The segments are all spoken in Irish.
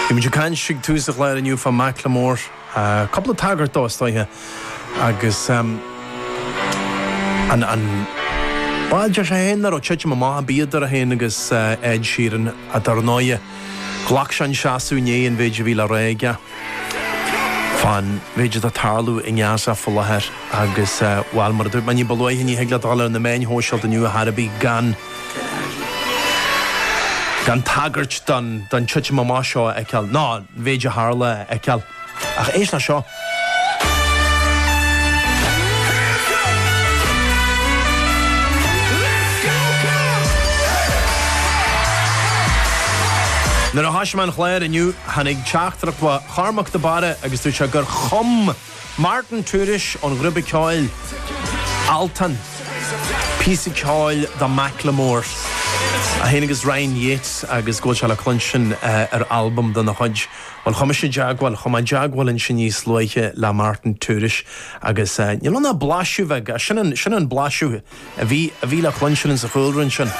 Imid can sig túsach leir aniu fan Macklemore couple of tagart dástoithe agus báidir sé héanaar ó teite má bíadar a héana agus Ed Sheeran a dar náide glach sean seaasú néon bhéidir bhí le réige fan bhéidir a tarlú i ngeasa folathir agus bhil mar dúirt maní balóithe ní heagladála na main hóisialt aniu a Harabí gan tagart dan teite má seo eiceal ná bhéidir hála eiceal ach éis na seo Nar a haisman chléir aniu hanig teachtarach ba charmach de bare agus tú se gur chum Martin Túris an grúpa ceáil Altan písa ceáil da Macklemore a héanagus Ryan Yates agus ggóil se le clunsin ar album don na chuid bhil chuma sé deagháil chuma deagháil in sin níos luiche le Martin Túris agus níl na bláisiú bheith sin an bláisiú a bhí le clunsin in sa chulrann sin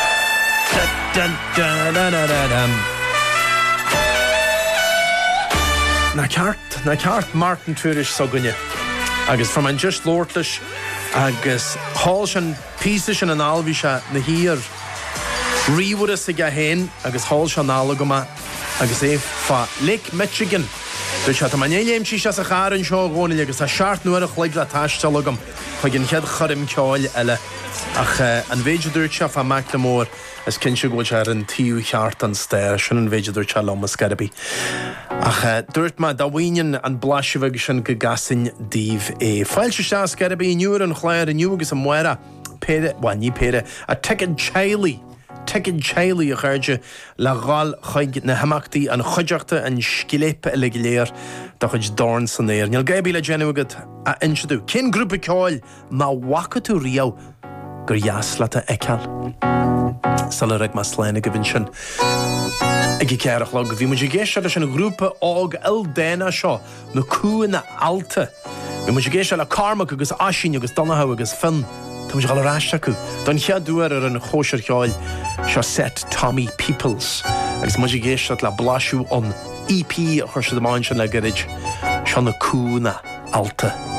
Na ceart Martin Túris so gunne agus from an just lortlis agus hall sin písa sin an albhí se na híar ríhúra sa ga héin agus hall se nálagama agus é fa Lake Michigan du se tá manéim sí se a cháran seo gcónaí agus tá seart nuair a chléig le taistelagam chu gin chead chorim ceáil eile ach an bhéidir dúirt se fa Macklemore is cin se ggóil se ar an tíú cheart an stéir sin an bhéidir dúirt se lom Scarabí ach dúirt ma da bhaoinean an blaisiúh sin go gasin díomh é fáil se Scarabí nuair an chléir aniu agus an muire péire ní péire a Tegan Chailey a chuirde le gáil chuig na hamachtaí an chuideachta an scilépe le léir do chuid dáin san éir. Níl gaibí le déanúgad a inseadú. Cén grúpa ceáil má wacatú riamh gur jaslata eiceal. Sala raig más sléine go bhín sin. Ag i cearach le go bhí muidir géiste le sin na grúpa ág déna seo na cua na alta. Bhí muidir géiste le carmach agus asín agus donathe agus fin. Tá muidir gal ráiste acu. Don cheadúar ar an chóisiir ceáil seo set Tommy Peoples. Agus muidir géiste le blaisiú an EP a chuir se do máin sin le gairid seo na cua na alta.